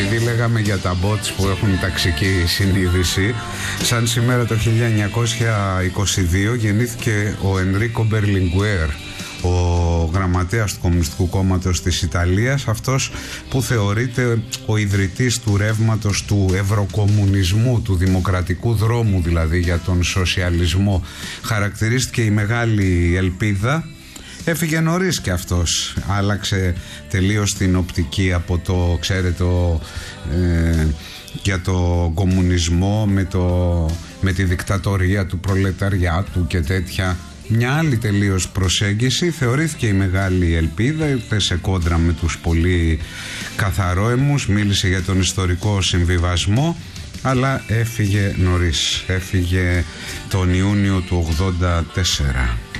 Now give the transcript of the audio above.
επειδή λέγαμε για τα bots που έχουν ταξική συνείδηση, σαν σήμερα το 1922 γεννήθηκε ο Ενρίκο Μπερλιγκουέρ, ο γραμματέας του Κομμουνιστικού Κόμματος της Ιταλίας, αυτός που θεωρείται ο ιδρυτής του ρεύματος του ευρωκομμουνισμού, του δημοκρατικού δρόμου δηλαδή για τον σοσιαλισμό. Χαρακτηρίστηκε η μεγάλη ελπίδα. Έφυγε νωρίς και αυτός, άλλαξε τελείως την οπτική από το, ξέρετε, για το κομμουνισμό με τη δικτατορία του προλεταριάτου και τέτοια. Μια άλλη τελείως προσέγγιση, θεωρήθηκε η μεγάλη ελπίδα, ήρθε σε κόντρα με τους πολύ καθαρόαιμους, μίλησε για τον ιστορικό συμβιβασμό, αλλά έφυγε νωρίς, έφυγε τον Ιούνιο του 1984.